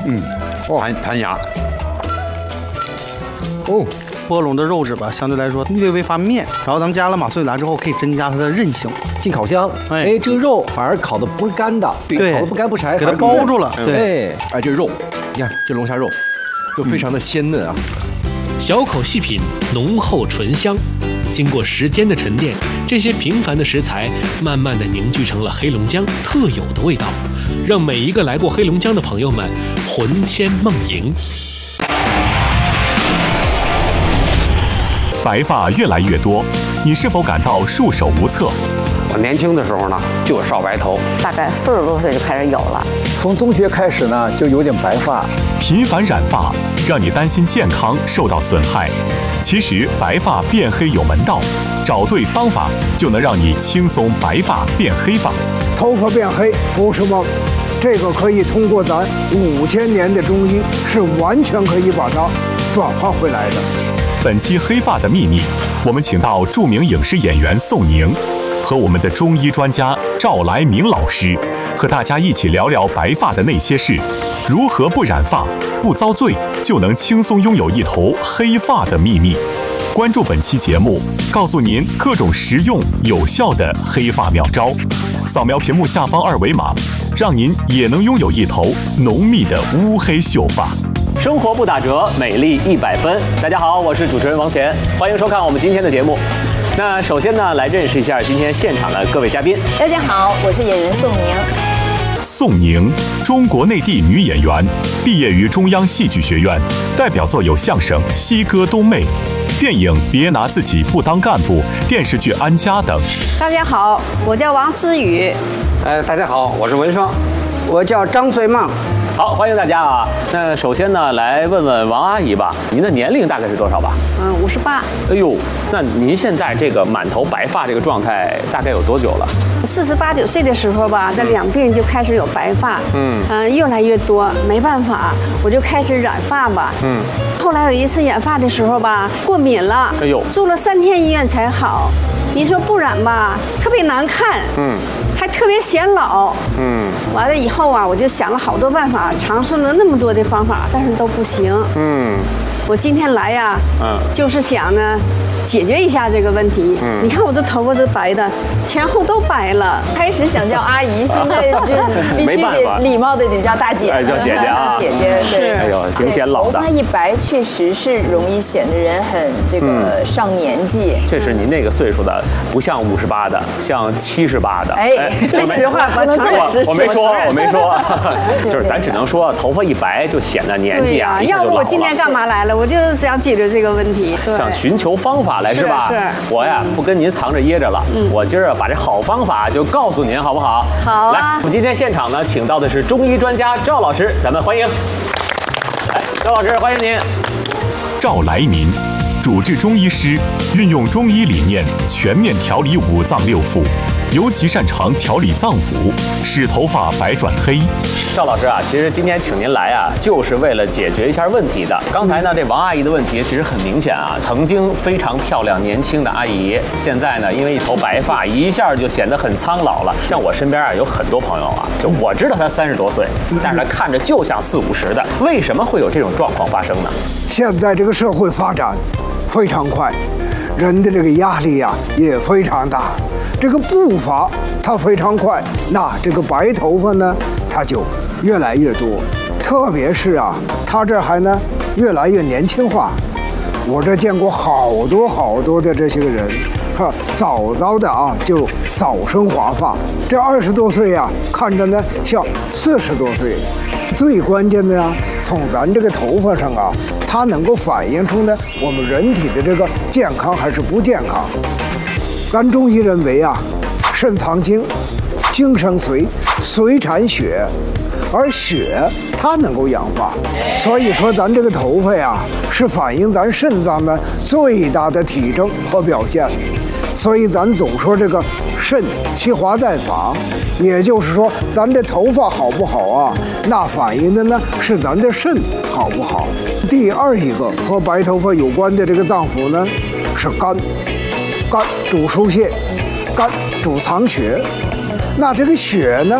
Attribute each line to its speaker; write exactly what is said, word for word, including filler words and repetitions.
Speaker 1: 嗯，弹弹牙。
Speaker 2: 哦，
Speaker 3: 佛龙的肉质吧，相对来说略微发面，然后咱们加了马苏里达之后，可以增加它的韧性。
Speaker 2: 进烤箱，哎，哎这个肉反而烤的不是干的，
Speaker 3: 对，
Speaker 2: 烤的不干不柴，
Speaker 3: 给它包住了。
Speaker 2: 对，哎，这肉，你看这龙虾肉，就非常的鲜嫩啊。
Speaker 4: 小口细品，浓厚醇香。经过时间的沉淀，这些平凡的食材慢慢的凝聚成了黑龙江特有的味道，让每一个来过黑龙江的朋友们魂牵梦萦。
Speaker 5: 白发越来越多，你是否感到束手无策？
Speaker 6: 我年轻的时候呢，就少白头，
Speaker 7: 大概四十多岁就开始有了。
Speaker 8: 从中学开始呢，就有点白发。
Speaker 5: 频繁染发让你担心健康受到损害，其实白发变黑有门道，找对方法就能让你轻松白发变黑发。
Speaker 9: 头发变黑不是梦，这个可以通过咱五千年的中医，是完全可以把它转化回来的。
Speaker 5: 本期黑发的秘密，我们请到著名影视演员宋宁和我们的中医专家赵来明老师，和大家一起聊聊白发的那些事，如何不染发、不遭罪，就能轻松拥有一头黑发的秘密。关注本期节目，告诉您各种实用有效的黑发妙招。扫描屏幕下方二维码，让您也能拥有一头浓密的乌黑秀发。
Speaker 10: 生活不打折，美丽一百分。大家好，我是主持人王乾，欢迎收看我们今天的节目。那首先呢，来认识一下今天现场的各位嘉宾。
Speaker 11: 大家好，我是演员宋宁。
Speaker 5: 宋宁，中国内地女演员，毕业于中央戏剧学院，代表作有相声《西哥东妹》、电影《别拿自己不当干部》、电视剧《安家》等。
Speaker 12: 大家好，我叫王思雨。
Speaker 6: 呃，大家好，我是文双。我叫张穗梦。
Speaker 10: 好，欢迎大家啊！那首先呢，来问问王阿姨吧，您的年龄大概是多少吧？
Speaker 12: 嗯，五十八。
Speaker 10: 哎呦，那您现在这个满头白发这个状态大概有多久了？
Speaker 12: 四十八九岁的时候吧，这两鬓就开始有白发，嗯嗯、呃，越来越多，没办法，我就开始染发吧，嗯。后来有一次染发的时候吧，过敏了，哎呦，住了三天医院才好。你说不染吧，特别难看，嗯。还特别显老，嗯，完了以后啊，我就想了好多办法，尝试了那么多的方法，但是都不行，嗯，我今天来呀，嗯，就是想呢，解决一下这个问题。嗯，你看我的头发都白的，前后都白了。
Speaker 11: 开始想叫阿姨，现在就必须得礼貌的得叫大姐，
Speaker 10: 哎，叫姐姐啊，
Speaker 11: 姐姐是，
Speaker 10: 哎呦，挺显老的。
Speaker 11: 头发一白，确实是容易显得人很这个上年纪。
Speaker 10: 确实，您那个岁数的不像五十八的，像七十八的。
Speaker 11: 哎。
Speaker 12: 这实话不能这么
Speaker 10: 说，我没说，我没说，就是咱只能说头发一白就显得年纪啊。
Speaker 12: 要不我今天干嘛来了？我就是想解决这个问题，
Speaker 10: 想寻求方法来是吧？
Speaker 12: 是。
Speaker 10: 我呀不跟您藏着掖着了，我今儿把这好方法就告诉您，好不好？
Speaker 12: 好。
Speaker 10: 来，我们今天现场呢，请到的是中医专家赵老师，咱们欢迎。哎，赵老师，欢迎您。
Speaker 5: 赵来民，主治中医师，运用中医理念全面调理五脏六腑。尤其擅长调理脏腑，使头发白转黑。
Speaker 10: 赵老师啊，其实今天请您来啊，就是为了解决一下问题的。刚才呢，这王阿姨的问题其实很明显啊，曾经非常漂亮年轻的阿姨，现在呢，因为一头白发，一下就显得很苍老了。像我身边啊，有很多朋友啊，就我知道他三十多岁，但是他看着就像四五十的，为什么会有这种状况发生呢？
Speaker 9: 现在这个社会发展非常快，人的这个压力呀、啊、也非常大。这个步伐它非常快，那这个白头发呢，它就越来越多，特别是啊，它这还呢越来越年轻化。我这见过好多好多的这些个人，哈，早早的啊就早生华发，这二十多岁呀、啊，看着呢像四十多岁。最关键的呀，从咱这个头发上啊，它能够反映出呢我们人体的这个健康还是不健康。咱中医认为啊，肾藏精，精生髓，髓产血，而血它能够养发，所以说咱这个头发呀，是反映咱肾脏的最大的体征和表现。所以咱总说这个肾其华在发，也就是说咱这头发好不好啊，那反映的呢是咱的肾好不好。第二一个和白头发有关的这个脏腑呢，是肝。肝主疏泄，肝主藏血，那这个血呢